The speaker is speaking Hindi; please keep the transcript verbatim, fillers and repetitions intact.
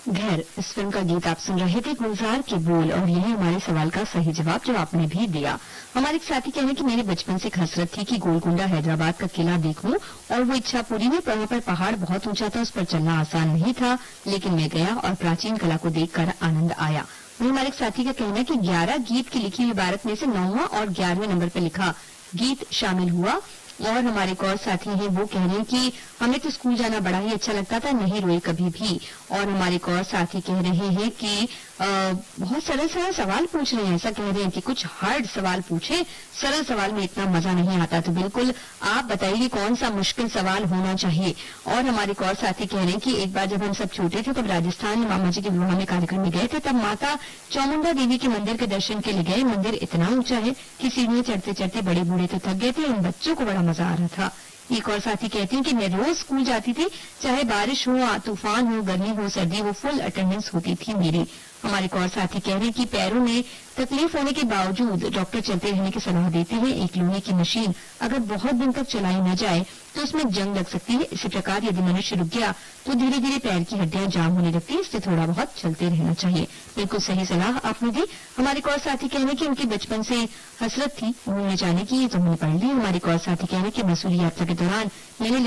घर इस फिल्म का गीत आप सुन रहे थे। गुलजार के बोल और यही हमारे सवाल का सही जवाब जो आपने भी दिया। हमारे एक साथी कह रहे हैं कि मेरे बचपन से एक हसरत थी कि गोलकुंडा हैदराबाद का किला देखूं और वो इच्छा पूरी हुई। पर वहां पर पहाड़ बहुत ऊंचा था, उस पर चलना आसान नहीं था, लेकिन मैं गया और प्राचीन कला को देखकर आनंद आया। वहीं हमारे एक साथी का कहना है कि ग्यारह गीत की लिखी हुई इबारत में से नौवां और ग्यारहवें नंबर पर लिखा गीत शामिल हुआ। और हमारे एक और साथी हैं, वो कह रहे हैं कि हमें तो स्कूल जाना बड़ा ही अच्छा लगता था, नहीं रोए कभी भी। और हमारे एक और साथी कह रहे हैं कि आ, बहुत सरल सरल सवाल पूछ रहे हैं। ऐसा कह रहे हैं कि कुछ हार्ड सवाल पूछे, सरल सवाल में इतना मजा नहीं आता। तो बिल्कुल आप बताइए कौन सा मुश्किल सवाल होना चाहिए। और हमारे एक और साथी कह रहे हैं कि एक बार जब हम सब छोटे थे तब राजस्थान में मामा जी के विवाह में कार्यक्रम में गए थे, तब माता चामुंडा देवी के मंदिर के दर्शन के लिए गए। मंदिर इतना ऊंचा है कि सीढ़ियां चढ़ते चढ़ते बड़े बूढ़े तो थक गए थे, उन बच्चों को बड़ा मजा आ रहा था। एक और साथी कहती हैं कि मैं रोज स्कूल जाती थी, चाहे बारिश हो, तूफान हो, गर्मी हो, सर्दी हो, फुल अटेंडेंस होती थी मेरी। हमारे एक और साथी कह रहे हैं कि पैरों में तकलीफ होने के बावजूद डॉक्टर चलते रहने की सलाह देते हैं। एक लोहे की मशीन अगर बहुत दिन तक चलाई न जाए तो उसमें जंग लग सकती है। इसी प्रकार यदि मनुष्य रुक गया तो धीरे धीरे पैर की हड्डियां जाम होने लगती है, इससे थोड़ा बहुत चलते रहना चाहिए। बिल्कुल सही सलाह आपने दी। हमारे एक और साथी कह रहे हैं कि उनके बचपन से हसरत थी घूमने जाने की, तो हमने पढ़ ली। हमारे एक और साथी कह रहे हैं कि मसूरी यात्रा के दौरान मैंने